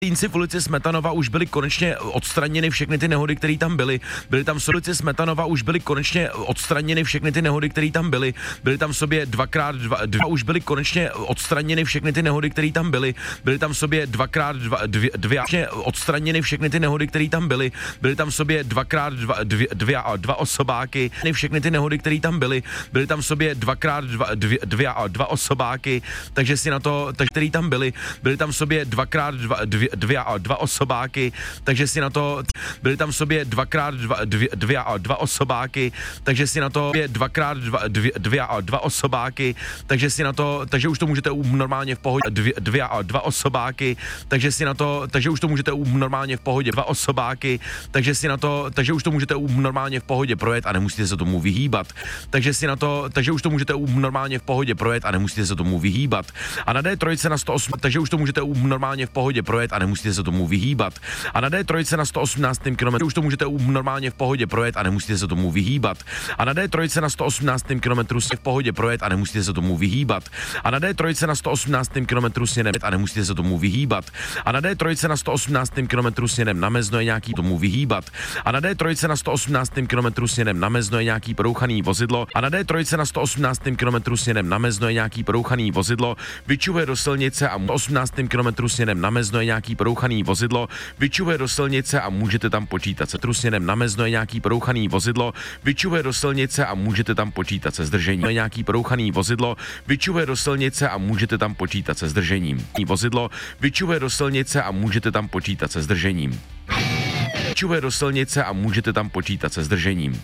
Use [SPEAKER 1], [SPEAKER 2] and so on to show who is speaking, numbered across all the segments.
[SPEAKER 1] Týnci v ulici Smetanova už byly konečně odstraněny všechny ty nehody, které tam byly. Byly tam v ulici Smetanova už byly konečně odstraněny všechny ty nehody, které tam byly. Byly tam v sobě dvakrát dva už byly konečně odstraněny všechny ty nehody, které tam byly. Byly tam v sobě dvakrát dvě odstraněny všechny ty nehody, které tam byly. Byly tam v sobě dvakrát dva osobáky, všechny ty nehody, které tam byly. Byly tam v sobě dvakrát dva osobáky, takže si na to, který tam byly. Byly tam v sobě dvakrát dva osobáky, takže si na to, byly tam v sobě dvakrát dva osobáky, takže si na to dvakrát dva osobáky, takže si na to, takže už to můžete normálně v pohodě dva osobáky, takže si na to, takže už to můžete normálně v pohodě dva osobáky, takže si na to, takže už to můžete normálně v pohodě projet a nemusíte se tomu vyhýbat. Takže si na to, takže už to můžete normálně v pohodě projet a nemusíte se tomu vyhýbat. A na D3 na 108, takže už to můžete normálně v pohodě projet a nemusíte se tomu vyhýbat. A na D3 na 118. kilometru už to můžete normálně v pohodě projet a nemusíte se tomu vyhýbat. A na D3 na 118. kilometru si v pohodě projet a nemusíte se tomu vyhýbat. A na D3 na 118. kilometru směrem a nemusíte se tomu vyhýbat. A na D3 na 118. kilometru směrem na Mezno je nějaký tomu vyhýbat. A na D3 na 118. kilometru směrem na Mezno je nějaký porouchaný vozidlo. A na D3 na 118. kilometru směrem na Mezno je nějaký porouchaný vozidlo. Vyčuhuje do silnice a 18. kilometru směrem na Mezno je nějaký porouchaný vozidlo. Vyčuhuje do silnice a můžete tam počítat se směrem na Mezno je nějaký porouchaný vozidlo. Vyčuhuje do silnice a můžete tam počítat se zdržením. Je nějaký porouchaný vozidlo. Vyčuhuje do silnice a můžete tam počítat se zdržením. Vozidlo vyčuhuje do silnice a můžete tam počítat se zdržením. Vyčuhuje do silnice a můžete tam počítat se zdržením.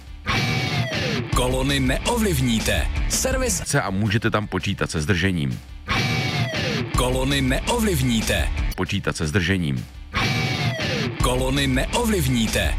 [SPEAKER 2] Kolony neovlivníte. Servis
[SPEAKER 1] A můžete tam počítat se zdržením.
[SPEAKER 2] Kolony neovlivníte.
[SPEAKER 1] Počítat se zdržením.
[SPEAKER 2] Kolony neovlivníte.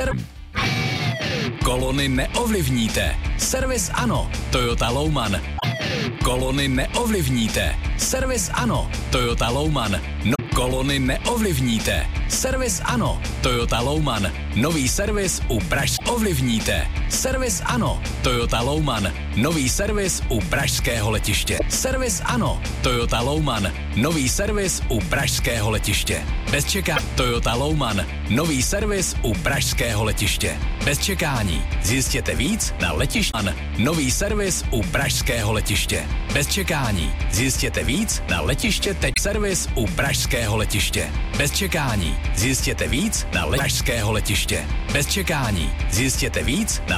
[SPEAKER 2] Kolony neovlivníte. Servis ano. Toyota Louman. Kolony neovlivníte. Servis ano. Toyota Louman. Kolony neovlivníte. Servis ano. Toyota Louman. Nový servis u ovlivníte. Servis ano. Toyota Louman. Nový servis u pražského letiště. Servis ano. Toyota Louman. Nový servis u pražského letiště. Bez čekání. Toyota Louman. Nový servis u pražského letiště. Bez čekání. Zjistěte víc na letiště. Nový servis u pražského letiště. Bez čekání. Zjistěte víc na letiště. Servis u pražského letiště. Bez čekání. Zjistěte víc na pražského letiště. Bez čekání. Zjistěte víc na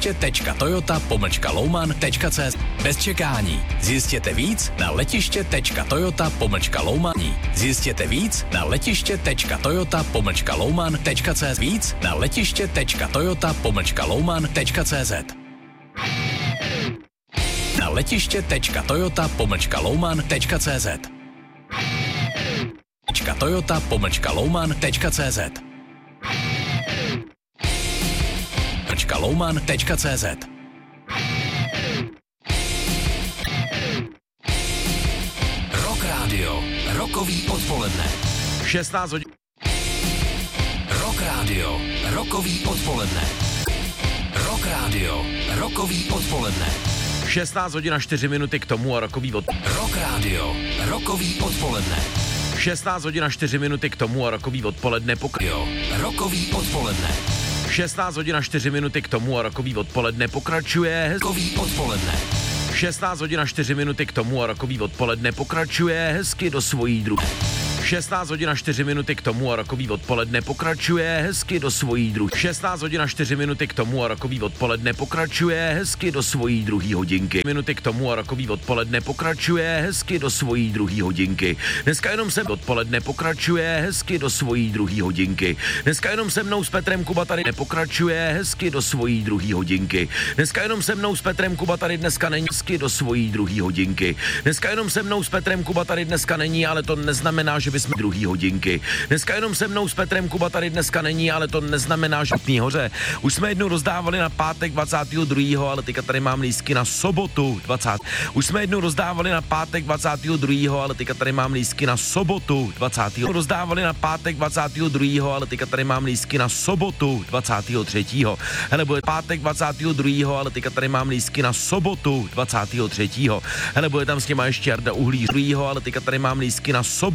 [SPEAKER 2] letiště.toyota-louman.cz. Bez čekání. Zjistěte víc na letiště.toyota-louman. Zjistěte víc na letiště.toyota-louman.cz. Víc na letiště.toyota-louman.cz. Na letiště.toyota-louman.cz. Toyota-louman.cz. Louman.cz. Rock Radio. Rokový odpoledne.
[SPEAKER 1] 16 hodin.
[SPEAKER 2] Rock Radio. Rokový odpoledne. Rock Radio. Rokový odpoledne.
[SPEAKER 1] 16 hodin a 4 minuty k tomu a rokový
[SPEAKER 2] Rock Radio. Rokový odpoledne.
[SPEAKER 1] 16 hodin a 4 minuty k tomu a rokový odpoledne
[SPEAKER 2] Rokový odpoledne.
[SPEAKER 1] 16 hodin a 4 minuty k tomu a rokový odpoledne pokračuje.
[SPEAKER 2] Rokový odpoledne.
[SPEAKER 1] 16 hodin a 4 minuty k tomu a rokový odpoledne pokračuje hezky do svojí druhy. 16 hodin a 4 minuty k tomu a rokový odpoledne pokračuje hezky do svojí druhy. 16 hodin a 4 minuty k tomu a rokový odpoledne pokračuje hezky do svojí druhý hodinky. Minuty k tomu a rokový odpoledne pokračuje hezky do svojí druhý hodinky. Dneska jenom se odpoledne pokračuje hezky do svojí druhý hodinky. Dneska jenom se mnou s Petrem Kuba tady nepokračuje hezky do svojí druhý hodinky. Dneska jenom se mnou s Petrem Kuba tady dneska není hezky do svojí druhý hodinky. Dneska jenom se mnou s Petrem Kuba tady dneska není, ale to neznamená, že bychom druhý hodinky. Dneska jenom se mnou s Petrem Kuba tady dneska není, ale to neznamená, že Ptný hoře. Už jsme jednou rozdávali na pátek 22., ale teďka tady mám lístky na sobotu 20. Už jsme jednou rozdávali na pátek 22., ale teďka tady mám lístky na sobotu 20. Rozdávali na pátek 22., ale teďka tady mám lístky na sobotu 23. Hele, bude pátek 22., ale teďka tady mám lístky na sobotu 23. Hele, bude tam s těma ještě Jarda Uhlíř, ale teďka tady mám lístky na sobotu